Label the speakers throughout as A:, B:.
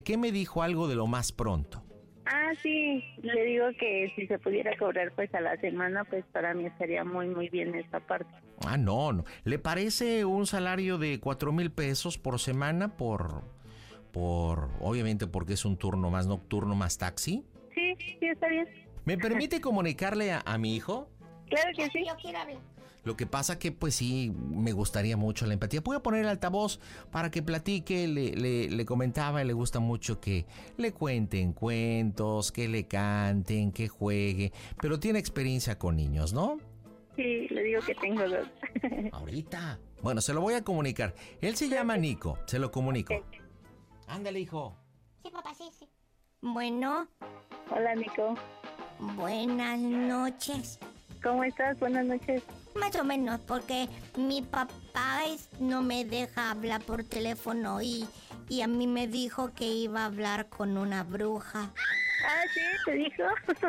A: ¿Qué me dijo algo de lo más pronto?
B: Ah, sí, le digo que si se pudiera cobrar pues a la semana, pues para mí estaría muy, muy bien esta parte.
A: Ah, no. ¿Le parece un salario de 4,000 pesos por semana obviamente porque es un turno más nocturno, más taxi?
B: Sí, sí, está bien.
A: ¿Me permite comunicarle a mi hijo?
B: Claro que sí.
C: Yo quiero hablar.
A: Lo que pasa que pues sí, me gustaría mucho la empatía. Voy a poner el altavoz para que platique. Le comentaba y le gusta mucho que le cuenten cuentos, que le canten, que juegue. Pero tiene experiencia con niños, ¿no?
B: Sí, le digo que tengo 2.
A: Ahorita. Bueno, se lo voy a comunicar. Él se llama Nico, se lo comunico. Ándale, hijo.
C: Sí, papá, sí. Bueno,
B: Hola, Nico.
C: buenas noches.
B: ¿Cómo estás? Buenas noches.
C: Más o menos, porque mi papá no me deja hablar por teléfono y a mí me dijo que iba a hablar con una bruja.
B: Ah, sí, te dijo.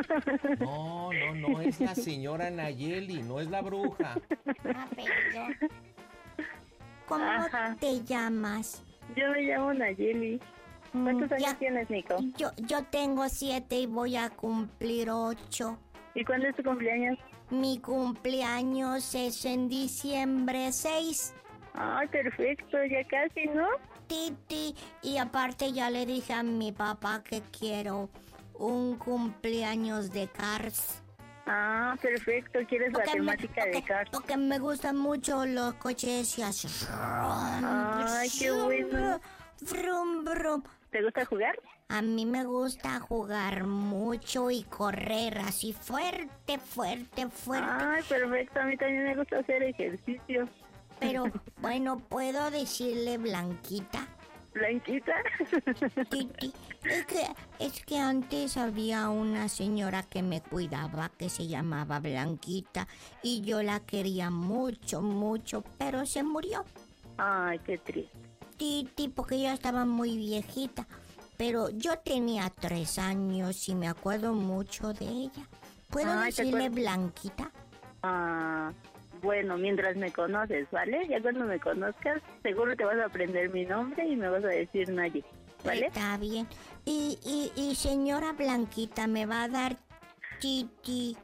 A: No, es la señora Nayeli, no es la bruja.
C: Ah, perdón. ¿Cómo
B: Ajá.
C: te llamas?
B: Yo me llamo Nayeli. ¿Cuántos
C: Ya.
B: años tienes, Nico?
C: Yo tengo 7 y voy a cumplir 8.
B: ¿Y cuándo es tu cumpleaños?
C: Mi cumpleaños es en diciembre 6.
B: Ay, perfecto, ya casi, ¿no?
C: Titi. Y aparte ya le dije a mi papá que quiero un cumpleaños de Cars.
B: Ah, perfecto, ¿quieres la temática de Cars?
C: Porque me gustan mucho los coches y así.
B: Ay, qué bueno.
C: Brum, brum.
B: ¿Te gusta jugar?
C: A mí me gusta jugar mucho y correr así fuerte.
B: Ay, perfecto, a mí también me gusta hacer ejercicio.
C: Pero bueno, ¿puedo decirle Blanquita?
B: ¿Blanquita?
C: Titi, es que antes había una señora que me cuidaba que se llamaba Blanquita y yo la quería mucho, pero se murió.
B: Ay, qué triste.
C: Titi, porque ya estaba muy viejita, pero yo tenía 3 años y me acuerdo mucho de ella. ¿Puedo decirle Blanquita?
B: Ah, bueno, mientras me conoces, ¿vale? Ya cuando me conozcas, seguro te vas a aprender mi nombre y me vas a decir Naye, ¿vale?
C: Está bien. Y señora Blanquita, ¿me va a dar Titi?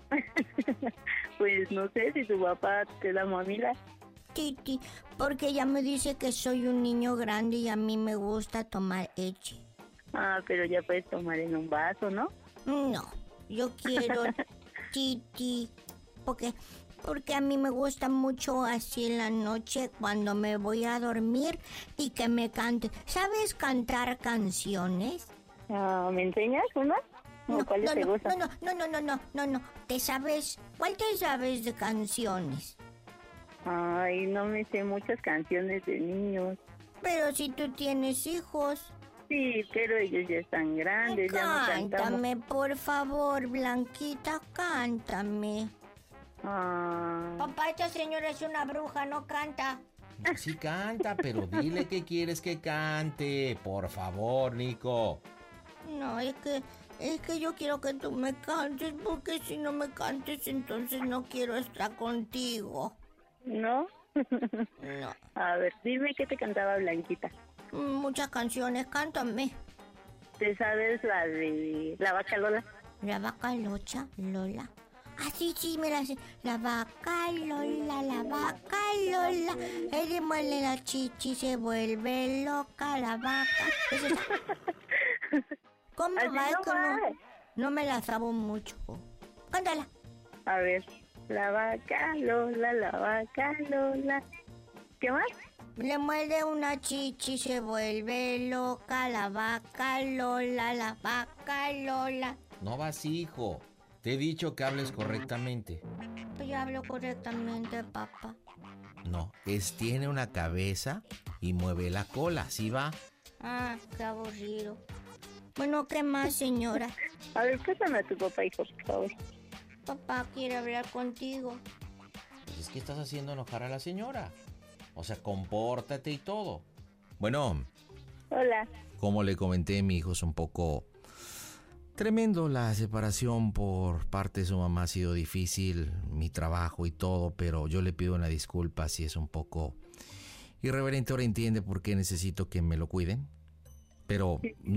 B: Pues no sé si tu papá te da mamila.
C: Titi, porque ella me dice que soy un niño grande y a mí me gusta tomar leche.
B: Ah, pero ya puedes tomar en un vaso, ¿no?
C: No, yo quiero Titi, porque a mí me gusta mucho así en la noche cuando me voy a dormir y que me cante. ¿Sabes cantar canciones?
B: Ah, ¿me enseñas una? ¿Cuáles te gustan?
C: No. ¿Cuál te sabes de canciones?
B: Ay, no me sé muchas canciones de niños.
C: Pero si tú tienes hijos.
B: Sí, pero ellos ya están grandes, ya no cantamos.
C: Cántame, por favor, Blanquita, cántame.
B: Ah.
C: Papá, esta señora es una bruja, no canta.
A: Sí canta, pero dile que quieres que cante. Por favor, Nico.
C: No, es que yo quiero que tú me cantes, porque si no me cantes, entonces no quiero estar contigo.
B: ¿No?
C: No.
B: A ver, dime qué te cantaba Blanquita.
C: Muchas canciones, cántame.
B: ¿Te sabes la de La Vaca Lola?
C: La vaca Lola. Ah, sí, me la sé. La vaca Lola. Él le muele la chichi, se vuelve loca la vaca. ¿Es esa? ¿Cómo va? No me la sabo mucho. Cántala.
B: A ver, la vaca Lola. ¿Qué más?
C: Le muerde una chichi, se vuelve loca la vaca Lola.
A: No vas, hijo. Te he dicho que hables correctamente.
C: Pues yo hablo correctamente, papá.
A: No, tiene una cabeza y mueve la cola, ¿sí va?
C: Ah, qué aburrido. Bueno, ¿qué más, señora?
B: A ver, pásame a tu papá, hijo, por favor.
C: Papá quiere hablar contigo.
A: Pues es que estás haciendo enojar a la señora. O sea, compórtate y todo. Bueno.
B: Hola.
A: Como le comenté, mi hijo es un poco tremendo. La separación por parte de su mamá ha sido difícil, mi trabajo y todo, pero yo le pido una disculpa si es un poco irreverente. Ahora entiende por qué necesito que me lo cuiden. pero